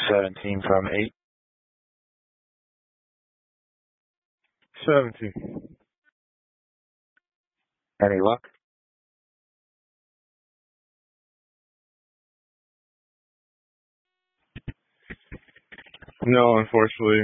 17 from 8. 17. Any luck? No, unfortunately.